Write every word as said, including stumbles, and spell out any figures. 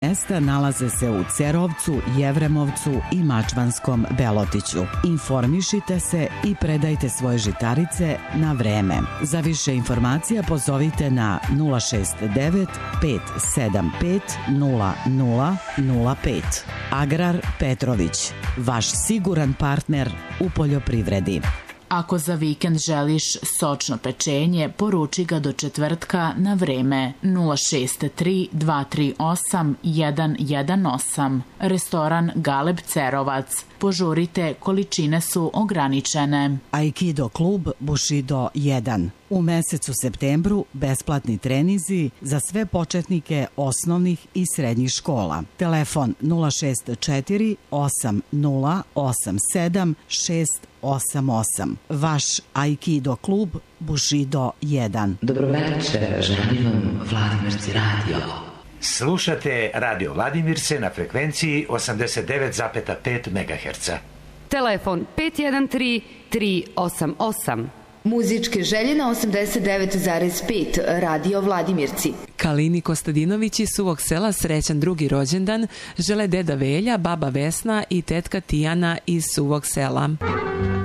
mesta nalaze se u Cerovcu, Jevremovcu i Mačvanskom Belotiću. Informišite se i predajte svoje žitarice na vreme. Za više informacija pozovite na nula šest devet pet sedam pet nula nula nula pet. Agrar Petrović, vaš siguran partner u poljoprivredi. Ako za vikend želiš sočno pečenje, poruči ga do četvrtka na vreme nula šest tri dva tri osam jedan jedan osam. Restoran Galeb Cerovac. Požurite, količine su ograničene. Aikido klub Bushido jedan. U mesecu septembru besplatni trenizi za sve početnike osnovnih i srednjih škola. Telefon nula šest četiri osam nula osam sedam šest osam osam. Vaš Aikido klub Bushido jedan. Dobroveče, želim vam Vladimirci radio. Slušate Radio Vladimirce na frekvenciji osamdeset devet zarez pet megaherca. Telefon pet jedan tri tri osam osam. Muzičke želje na osamdeset devet zarez pet Radio Vladimirci. Kalini Kostadinović iz Suvog Sela srećan drugi rođendan žele deda Velja, baba Vesna i tetka Tijana iz Suvog Sela.